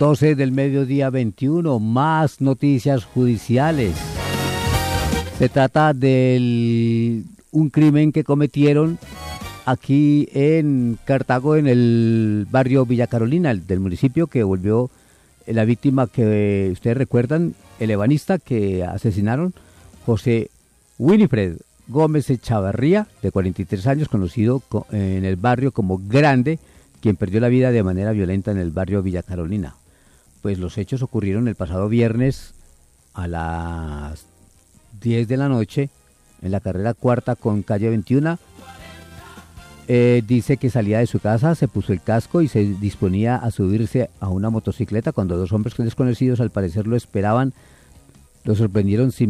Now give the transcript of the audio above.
12 del mediodía 21, más noticias judiciales. Se trata de un crimen que cometieron aquí en Cartago, en el barrio Villa Carolina, del municipio, que volvió la víctima que ustedes recuerdan, el ebanista que asesinaron, José Winifred Gómez Echavarría, de 43 años, conocido en el barrio como Grande, quien perdió la vida de manera violenta en el barrio Villa Carolina. Pues los hechos ocurrieron el pasado viernes a las 10 de la noche en la carrera cuarta con calle 21. Dice que salía de su casa, se puso el casco y se disponía a subirse a una motocicleta cuando dos hombres desconocidos, al parecer lo esperaban, lo sorprendieron sin